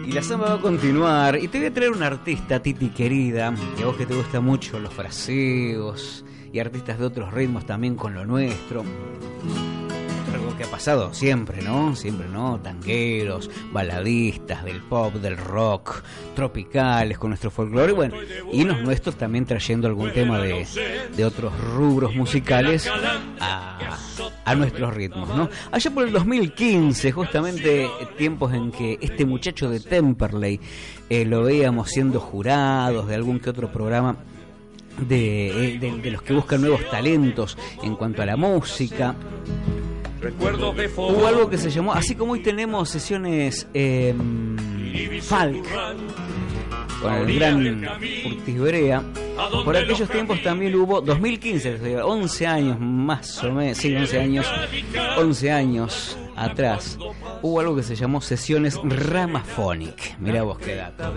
Y la samba va a continuar. Y te voy a traer una artista, Titi querida, que a vos que te gustan mucho los fraseos y artistas de otros ritmos también con lo nuestro. Algo que ha pasado siempre, ¿no? Siempre, ¿no? Tangueros, baladistas, del pop, del rock, tropicales, con nuestro folclore, bueno, y los nuestros también trayendo algún tema de otros rubros musicales a nuestros ritmos, ¿no? Allá por el 2015, justamente tiempos en que este muchacho de Temperley lo veíamos siendo jurados de algún que otro programa de los que buscan nuevos talentos en cuanto a la música. Hubo algo que se llamó, así como hoy tenemos sesiones folk con el gran Urtiz Berea, por aquellos tiempos también hubo 2015, 11 años más o menos, sí, 11 años atrás, hubo algo que se llamó sesiones Ramaphonic. Mirá vos qué dato.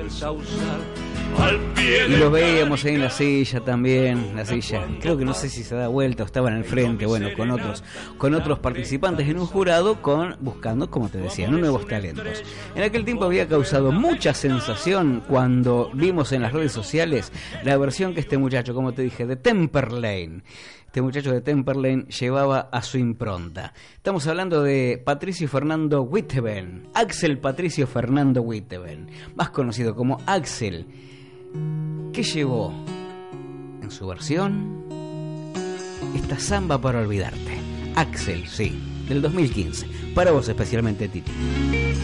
Y los veíamos ahí en la silla también, la silla, creo que no sé si se da vuelta o estaban al frente, bueno, con otros participantes en un jurado buscando, como te decía, nuevos talentos. En aquel tiempo había causado mucha sensación cuando vimos en las redes sociales la versión que este muchacho, como te dije, de Temperley. Este muchacho de Temperley llevaba a su impronta. Estamos hablando de Patricio Fernando Witteveen, Axel Patricio Fernando Witteveen, más conocido como Axel, que llevó en su versión esta samba para olvidarte. Axel, sí, del 2015, para vos especialmente, Titi.